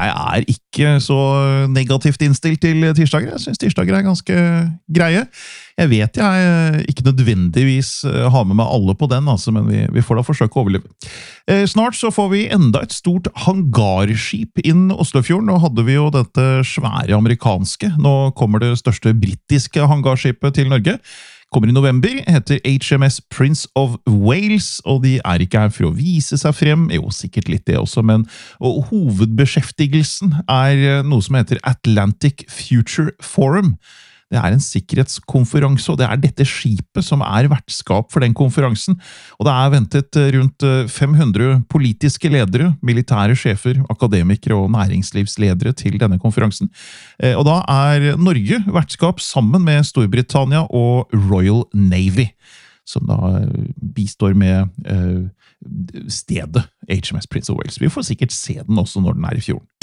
Jeg ikke så negativt innstilt til tirsdager. Jeg synes tirsdager ganske greie. Jeg vet jeg ikke nødvendigvis har med meg alle på den, altså, men vi får da forsøke å overleve. Snart så får vi enda et stort hangarskip inn Oslofjorden. Nå hadde vi jo dette svære amerikanske. Nå kommer det største brittiske hangarskipet til Norge. Kommer i november, heter HMS Prince of Wales, og de ikke her for å vise seg frem, jo sikkert litt det også, men hovedbeskjeftigelsen noe som heter Atlantic Future Forum. Det en sikkerhetskonferanse, og det dette skipet som vertskap for den konferansen. Og det ventet rundt 500 politiske ledere, militære sjefer, akademikere og næringslivsledere til denne konferansen. Og da Norge vertskap sammen med Storbritannia og Royal Navy, som da bistår med stedet HMS Prince of Wales. Vi får sikkert se den også når den i fjorden.